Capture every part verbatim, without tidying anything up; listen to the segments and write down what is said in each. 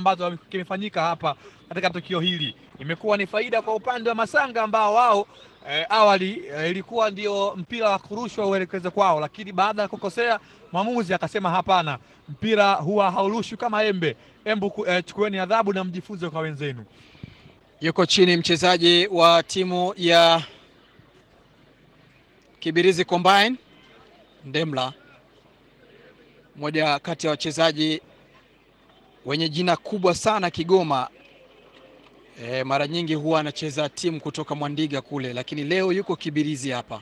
ambazo kimefanyika hapa katika tukio hili. Imekuwa ni faida kwa upande wa Masanga ambao wao e, awali e, ilikuwa ndio mpira wa kurushwa uelekeze kwao, lakini baada ya kukosea mwamuzi akasema hapana, mpira huwa haurushwi kama embe. Embu e, chukueni adhabu na mjifunze kwa wenzenu. Yuko chini mchezaji wa timu ya Kibirizi Combine, Ndemla, mmoja kati ya wachezaji wenye jina kubwa sana Kigoma. E, mara nyingi huwa anacheza timu kutoka Mwandiga kule, lakini leo yuko Kibirizi hapa.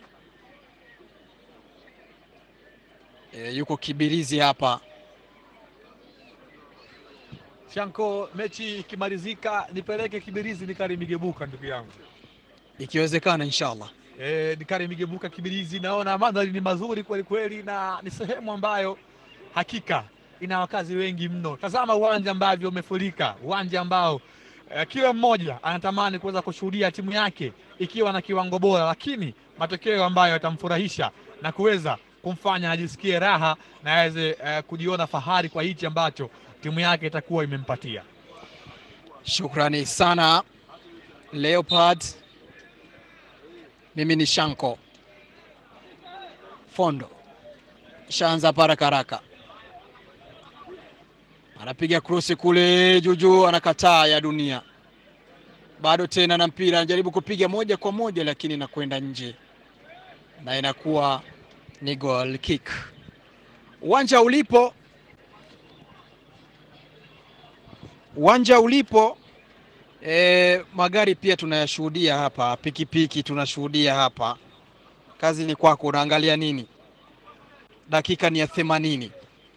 E, yuko Kibirizi hapa. Shanko, mechi ikimalizika nipeleke Kibirizi Nikarimigebuka ndugu yangu. Ikiwezekana inshallah. Eh, Nikarimigebuka Kibirizi, naona mandhari ni mazuri kweli kweli na ni sehemu ambayo hakika ina wakazi wengi mno. Tazama uwanja ambavyo umefurika, uwanja ambao eh, kila mmoja anatamani kuweza kushuhudia timu yake ikiwa na kiwango bora, lakini matokeo ambayo yatamfurahisha na kuweza kumfanya ajisikie raha na aweze eh, kujiona fahari kwa hichi ambacho timu yake itakuwa imempatia. Shukrani sana Leopard. Mimi ni Shanko Fondo. Shaanza haraka haraka. Anapiga krosi kule Juju, anakataa ya Dunia. Bado tena na mpira anajaribu kupiga moja kwa moja lakini inakwenda nje. Na inakuwa ni goal kick. Uwanja ulipo Uwanja ulipo e, magari pia tunayashuhudia hapa, pikipiki tunashuhudia hapa. Kazi ni kwako, unaangalia nini? Dakika ni ya themanini.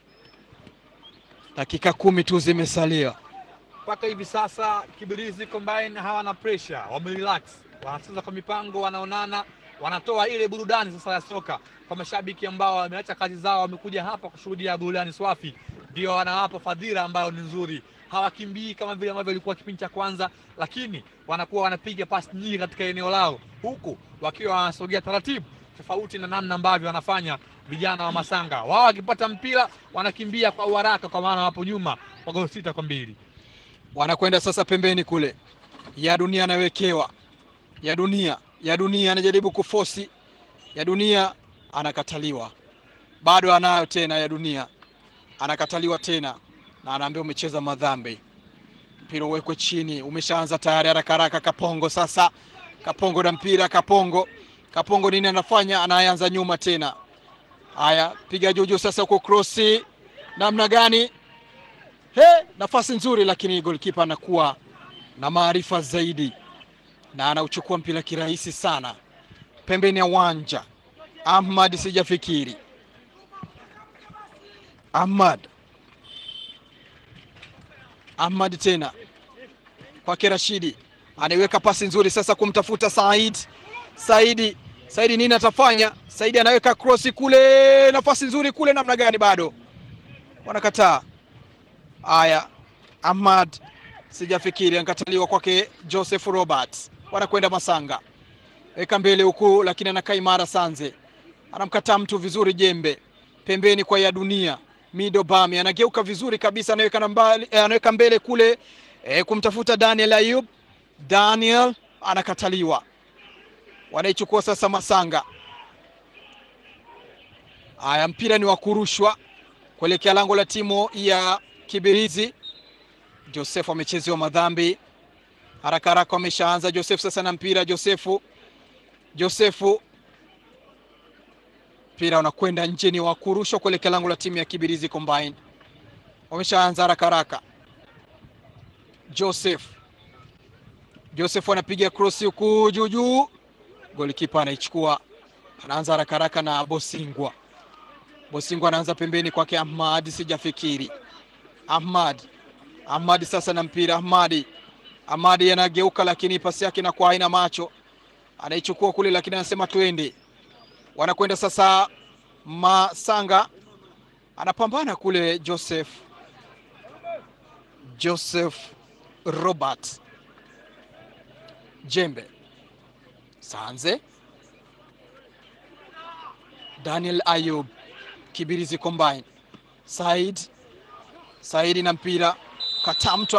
Dakika kumi tu zimesalia. Mpaka hivi sasa Kibirizi Combine hawana pressure, wamerelax. Wanacheza kwa mipango, wanaonana, wanatoa ile burudani sasa ya soka kwa mashabiki ambao wameacha kazi zao, wamekuja hapa kushuhudia burudani swafi. Ndio wanawapa fadhila ambayo ni nzuri. Hawakimbii kama vile ambavyo ilikuwa kipindi cha kwanza, lakini wanakuwa wanapiga pasi nyingi katika eneo lao, huku wakiwa wanasogea taratibu, tofauti na namna ambavyo wanafanya vijana wa Masanga. Wao wakipata mpira wanakimbia kwa haraka, kwa maana wapo nyuma kwa goli sita kwa mbili. Wanakwenda sasa pembeni kule. Ya Dunia anawekewa. Ya Dunia, ya Dunia anajaribu kufosi. Ya Dunia anakataliwa. Bado anayo tena ya Dunia. Anakataliwa tena na anaambia umecheza madhambi. Mpira uwekwe chini, umeshaanza tayari haraka haraka. Kapongo sasa. Kapongo na mpira, Kapongo. Kapongo nini anafanya? Anaanza nyuma tena. Haya, piga Juju sasa kwa crossi. Namna gani? He, nafasi nzuri lakini goalkeeper anakuwa na maarifa zaidi na anauchukua mpira kirahisi sana. Pembeni ya uwanja. Ahmad sijafikiri. Ahmad. Ahmad tena. Kwa Rashidi. Anaiweka pasi nzuri sasa kumtafuta Said. Saidi. Saidi nini atafanya? Saidi anaweka crossi kule, nafasi nzuri kule, namna gani? Bado wanakataa. Aya, Ahmad sijafikiri, ankataliwa kwake Joseph Roberts. Wanakwenda Masanga. Weka mbele huku lakini anakaa imara Sanze. Anamkataa mtu vizuri Jembe. Pembeni kwa ya Dunia. Mido Bami anageuka vizuri kabisa, anaweka nambali, eh, anaweka mbele kule eh, kumtafuta Daniel Ayub. Daniel anakataliwa. Wanaichukua sasa Masanga. Aya, mpira ni wa kurushwa kuelekea lango la timu ya Kibirizi. Joseph amechezewa madhambi. Haraka haraka ameshaanza Joseph sasa na mpira Josefu. Josefu. Mpira unakwenda nje, ni wa kurushwa kuelekea lango la timu ya Kibirizi Combine. Wameshaanza haraka haraka. Joseph. Joseph anapiga cross huku Juju. Golikipa anaichukua. Anaanza haraka haraka na Bosingwa. Bosingwa anaanza pembeni kwake Ahmad sijafikiri. Ahmad. Ahmad sasa na mpira Ahmadi. Ahmadi anageuka lakini pasi yake na kwa haina macho. Anaichukua kule lakini anasema twende. Wanakwenda sasa Masanga. Anapambana kule Joseph. Joseph Robert. Jembe. Sanze. Daniel Ayub. Kibirizi Combine. Said. Saidi na mpira. Katamto